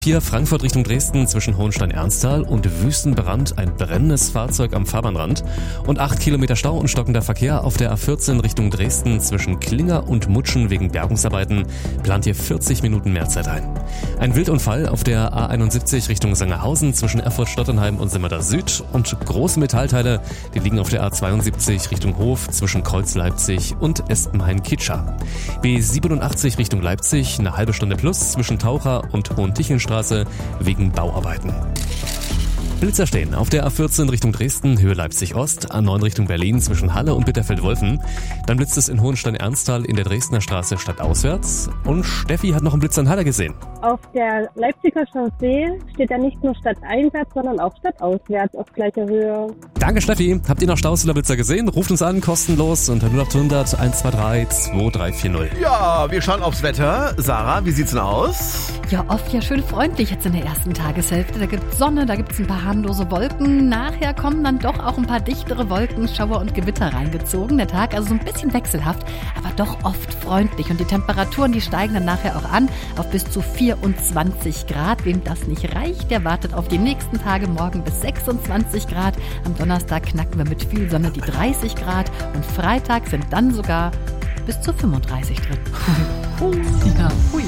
Hier Frankfurt Richtung Dresden zwischen Hohenstein-Ernsthal und Wüstenbrand ein brennendes Fahrzeug am Fahrbahnrand und 8 Kilometer Stau und stockender Verkehr auf der A14 Richtung Dresden zwischen Klinger und Mutschen wegen Bergungsarbeiten plant hier 40 Minuten Mehrzeit ein. Ein Wildunfall auf der A71 Richtung Sangerhausen zwischen Erfurt-Stottenheim und Simmerda Süd und große Metallteile, die liegen auf der A72 Richtung Hof zwischen Kreuz-Leipzig und Espenhain-Kitscha. B87 Richtung Leipzig eine halbe Stunde plus zwischen Taucher und Hohentichenstraße wegen Bauarbeiten. Blitzer stehen auf der A14 Richtung Dresden, Höhe Leipzig-Ost, A9 Richtung Berlin zwischen Halle und Bitterfeld-Wolfen. Dann blitzt es in Hohenstein-Ernsthal in der Dresdner Straße stadtauswärts. Und Steffi hat noch einen Blitzer in Halle gesehen. Auf der Leipziger Chaussee steht da nicht nur stadteinwärts, sondern auch stadtauswärts auf gleicher Höhe. Danke Steffi. Habt ihr noch Staus oder Blitzer gesehen? Ruft uns an, kostenlos unter 0800 123 2340. Ja, wir schauen aufs Wetter. Sarah, wie sieht's denn aus? Ja, oft ja schön freundlich jetzt in der ersten Tageshälfte. Da gibt's Sonne, da gibt's ein paar harmlose Wolken. Nachher kommen dann doch auch ein paar dichtere Wolken, Schauer und Gewitter reingezogen. Der Tag also so ein bisschen wechselhaft, aber doch oft freundlich. Und die Temperaturen, die steigen dann nachher auch an auf bis zu 24 Grad. Wem das nicht reicht, der wartet auf die nächsten Tage, morgen bis 26 Grad. Am Donnerstag knacken wir mit viel Sonne die 30 Grad. Und Freitag sind dann sogar bis zu 35 drin. Ja, hui.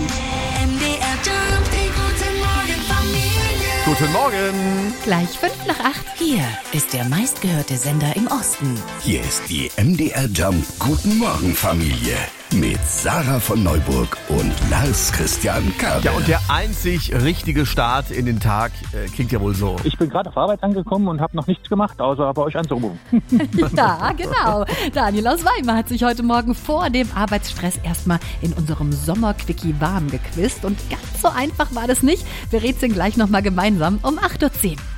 Guten Morgen. Gleich 7:55. Hier ist der meistgehörte Sender im Osten. Hier ist die MDR Jump Guten Morgen Familie mit Sarah von Neuburg und Lars Christian Kabel. Ja, und der einzig richtige Start in den Tag klingt ja wohl so. Ich bin gerade auf Arbeit angekommen und habe noch nichts gemacht, außer bei euch anzurufen. Ja, genau. Daniel aus Weimar hat sich heute Morgen vor dem Arbeitsstress erstmal in unserem Sommerquickie warm gequizt. Und ganz so einfach war das nicht. Wir rätseln gleich nochmal gemeinsam um 8:10 Uhr.